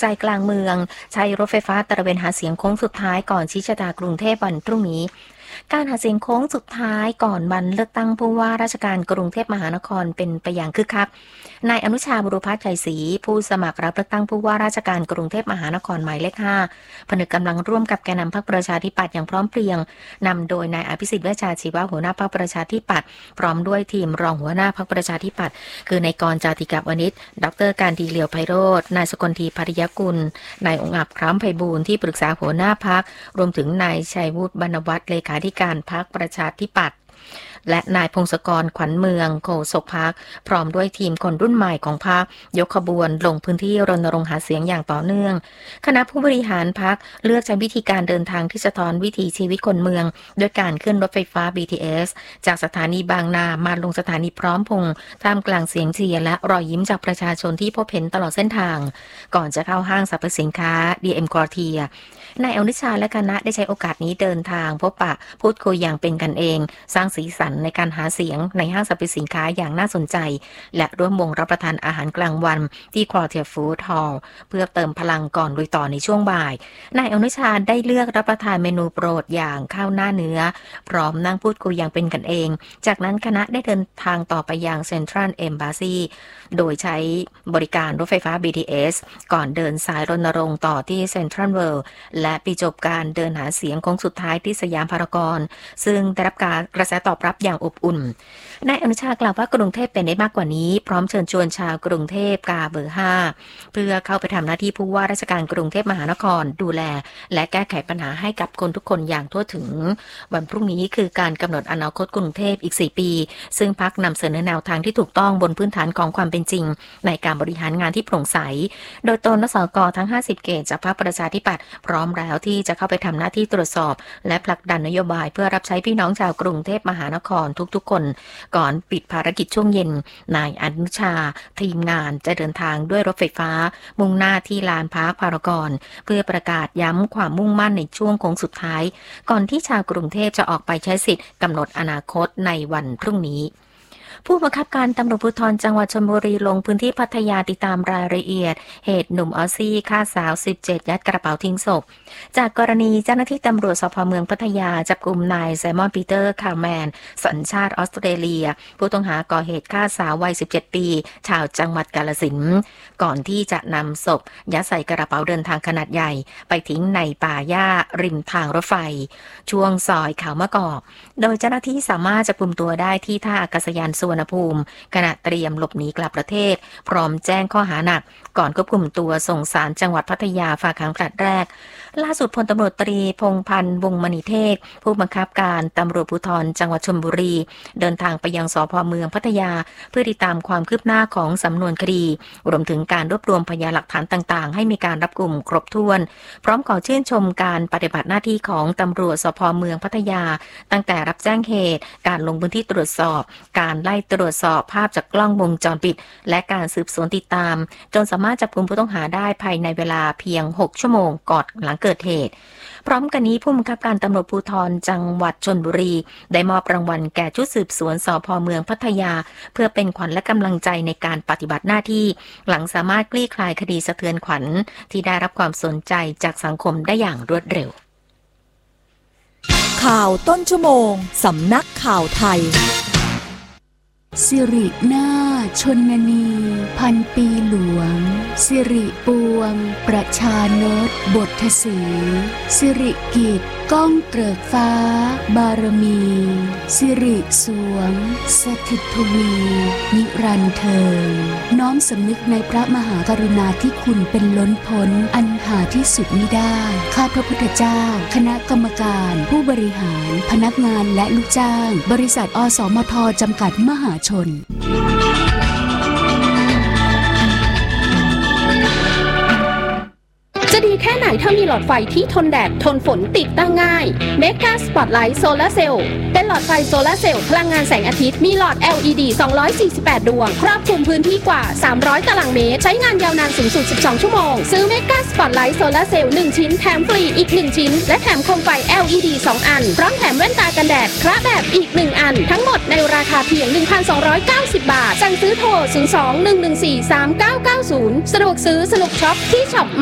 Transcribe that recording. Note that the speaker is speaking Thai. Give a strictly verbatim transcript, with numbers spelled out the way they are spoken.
ใจกลางเมืองใช้รถไฟฟ้าตระเวนหาเสียงโค้งสุดท้ายก่อนชี้ชะตากรุงเทพวันพรุ่งนี้การหาเสียงโค้งสุดท้ายก่อนวันเลือกตั้งผู้ว่าราชการกรุงเทพมหานครเป็นไปอย่างคึกคักนายอนุชาบุรุพัฒน์ไกรศรีผู้สมัครรับเลือกตั้งผู้ว่าราชการกรุงเทพมหานครหมายเลขห้าผนึกกำลังร่วมกับแกนนำพรรคประชาธิปัตย์อย่างพร้อมเพรียงนำโดยนายอภิสิทธิ์เวชชาชีวะหัวหน้าพรรคประชาธิปัตย์พร้อมด้วยทีมรองหัวหน้าพรรคประชาธิปัตย์คือนายกรจาติกาวณิชดรการดีเหลียวไพโรจน์นายสกลทีภริยกุลนายองค์อาจคล้ำไพบูลย์ที่ปรึกษาหัวหน้าพรรครวมถึงนายชัยวุฒิบรรณวัฒน์เลขาธิการพรรคประชาธิปัตย์และนายพงศกรขวัญเมืองโฆษกพรรคพร้อมด้วยทีมคนรุ่นใหม่ของพรรคยกขบวนลงพื้นที่รณรงค์หาเสียงอย่างต่อเนื่องคณะผู้บริหารพรรคเลือกใช้วิธีการเดินทางที่สะท้อนวิถีชีวิตคนเมืองด้วยการขึ้นรถไฟฟ้า บี ที เอส จากสถานีบางนามาลงสถานีพร้อมพงษ์ท่ามกลางเสียงเชียร์และรอยยิ้มจากประชาชนที่พบเห็นตลอดเส้นทางก่อนจะเข้าห้างสรรพสินค้า ดี เอ็ม Quartierนายอนุชาและคณะได้ใช้โอกาสนี้เดินทางพบปะพูดคุยอย่างเป็นกันเองสร้างสีสันในการหาเสียงในห้างสรรพสินค้าอย่างน่าสนใจและร่วมวงรับประทานอาหารกลางวันที่ Quartier Food Hall เพื่อเติมพลังก่อนลุยต่อในช่วงบ่ายนายอนุชาได้เลือกรับประทานเมนูโปรดอย่างข้าวหน้าเนื้อพร้อมนั่งพูดคุยอย่างเป็นกันเองจากนั้นคณะได้เดินทางต่อไปยังเซ็นทรัลเอมบาซีโดยใช้บริการรถไฟฟ้า บี ที เอส ก่อนเดินสายรณรงค์ต่อที่เซ็นทรัลเวิลด์และปิดจบการเดินหาเสียงโค้งสุดท้ายที่สยามพารากอนซึ่งได้รับการกระแสตอบรับอย่างอบอุ่นนายอนุชากล่าวว่ากรุงเทพเป็นได้มากกว่านี้พร้อมเชิญชวนชาวกรุงเทพกาเบอร์ห้าเพื่อเข้าไปทำหน้าที่ผู้ว่าราชการกรุงเทพมหานครดูแลและแก้ไขปัญหาให้กับคนทุกคนอย่างทั่วถึงวันพรุ่งนี้คือการกำหนดอนาคตกรุงเทพอีกสี่ปีซึ่งพรรคนำเสนอแนวทางที่ถูกต้องบนพื้นฐานของความเป็นจริงในการบริหารงานที่โปร่งใสโดยตนและสกทั้งห้าสิบเขตจากพรรคประชาธิปัตย์พร้อมแล้วที่จะเข้าไปทำหน้าที่ตรวจสอบและผลักดันนโยบายเพื่อรับใช้พี่น้องชาวกรุงเทพมหานครทุกๆคนก่อนปิดภารกิจช่วงเย็นนายอนุชาทีมงานจะเดินทางด้วยรถไฟฟ้ามุ่งหน้าที่ลานพาร์คพารากอนเพื่อประกาศย้ำความมุ่งมั่นในช่วงโค้งสุดท้ายก่อนที่ชาวกรุงเทพจะออกไปใช้สิทธิ์กำหนดอนาคตในวันพรุ่งนี้ผู้บังคับการตำรวจภูธรจังหวัดชลบุรีลงพื้นที่พัทยาติดตามรายละเอียดเหตุหนุ่มออซี่ฆ่าสาวสิบเจ็ดยัดกระเป๋าทิ้งศพจากกรณีเจ้าหน้าที่ตำรวจสภ.เมืองพัทยาจับกุมนายไซมอนปีเตอร์คาร์แมนสัญชาติออสเตรเลียผู้ต้องหาก่อเหตุฆ่าสาววัยสิบเจ็ดปีชาวจังหวัดกาฬสินธุ์ก่อนที่จะนำศพยัดใส่กระเป๋าเดินทางขนาดใหญ่ไปทิ้งในป่าหญ้าริมทางรถไฟช่วงซอยเขามะกอกโดยเจ้าหน้าที่สามารถจับกุมตัวได้ที่ท่าอากาศยานสุวรรณภูมิขณะเตรียมหลบหนีกลับประเทศพร้อมแจ้งข้อหาหนักก่อนควบคุมตัวส่งศาลจังหวัดพัทยาฝากขังผลัดแรกล่าสุดพลตำรวจตรีพงษ์พันธ์วงศ์มณีเทพผู้บังคับการตำรวจภูธรจังหวัดชลบุรีเดินทางไปยังสภ.เมืองพัทยาเพื่อติดตามความคืบหน้าของสำนวนคดีรวมถึงการรวบรวมพยานหลักฐานต่างๆให้มีการรับกลุ่มครบถ้วนพร้อมขอชื่นชมการปฏิบัติหน้าที่ของตำรวจสภ.เมืองพัทยาตั้งแต่รับแจ้งเหตุการลงพื้นที่ตรวจสอบการไล่ตรวจสอบภาพจากกล้องวงจรปิดและการสืบสวนติดตามจนสามารถจับกุมผู้ต้องหาได้ภายในเวลาเพียงหกชั่วโมงก่อนหลังเกิดเหตุพร้อมกันนี้ผู้บังคับการตำรวจภูธรจังหวัดชลบุรีได้มอบรางวัลแก่ชุดสืบสวนสภ.เมืองพัทยาเพื่อเป็นขวัญและกำลังใจในการปฏิบัติหน้าที่หลังสามารถคลี่คลายคดีสะเทือนขวัญที่ได้รับความสนใจจากสังคมได้อย่างรวดเร็วข่าวต้นชั่วโมงสำนักข่าวไทยสิรินาถชนนีพันปีหลวงสิริปวงประชานตบทสีสิริกิจก้องเกริกฟ้าบารมีสิริสวงสถิตทวีนิรันดร์เทิงน้อมสำนึกในพระมหากรุณาธิคุณเป็นล้นพ้นอันหาที่สุดมิได้ข้าพระพุทธเจ้าคณะกรรมการผู้บริหารพนักงานและลูกจ้างบริษัทอสมทจำกัดมหาชนจะดีแค่ไหนถ้ามีหลอดไฟที่ทนแดดทนฝนติดตั้งง่าย Mega Spotlight Solar Cell เป็นหลอดไฟโซลาร์เซลล์พลังงานแสงอาทิตย์มีหลอด แอล อี ดี สองร้อยสี่สิบแปด ดวงครอบคลุมพื้นที่กว่าสามร้อยตารางเมตรใช้งานยาวนานสูงสุดสิบสองชั่วโมงซื้อ Mega Spotlight Solar Cell หนึ่งชิ้นแถมฟรีอีกหนึ่งชิ้นและแถมโคมไฟ แอล อี ดี สองอันพร้อมแถมแว่นตากันแดดคระแบบอีกหนึ่งอันทั้งหมดในราคาเพียง หนึ่งพันสองร้อยเก้าสิบ บาทสั่งซื้อโทรศูนย์ สอง หนึ่ง หนึ่ง สี่ สาม เก้า เก้า ศูนย์สะดวกซื้อสนุกช็อปที่ช็อป